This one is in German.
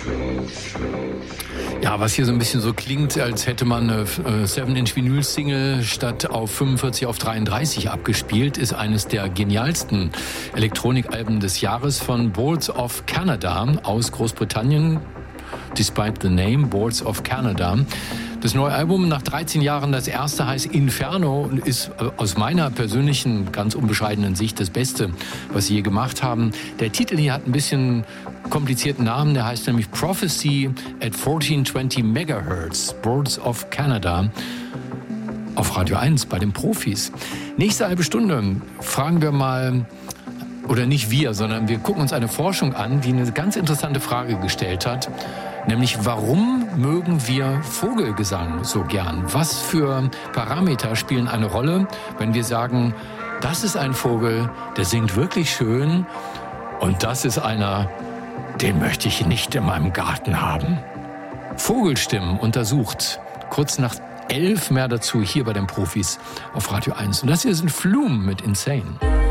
Ja, was hier so ein bisschen so klingt, als hätte man eine 7-Inch-Vinyl-Single statt auf 45 auf 33 abgespielt, ist eines der genialsten Elektronikalben des Jahres von Boards of Canada aus Großbritannien. Despite the name, Boards of Canada. Das neue Album, nach 13 Jahren das erste, heißt Inferno und ist aus meiner persönlichen, ganz unbescheidenen Sicht das Beste, was sie je gemacht haben. Der Titel hier hat ein bisschen komplizierten Namen, der heißt nämlich Prophecy at 1420 Megahertz, Boards of Canada, auf Radio 1 bei den Profis. Nächste halbe Stunde fragen wir mal, oder nicht wir, sondern wir gucken uns eine Forschung an, die eine ganz interessante Frage gestellt hat. Nämlich, warum mögen wir Vogelgesang so gern? Was für Parameter spielen eine Rolle, wenn wir sagen, das ist ein Vogel, der singt wirklich schön und das ist einer, den möchte ich nicht in meinem Garten haben. Vogelstimmen untersucht. Kurz nach 11 mehr dazu hier bei den Profis auf Radio 1. Und das hier sind Flume mit Insane.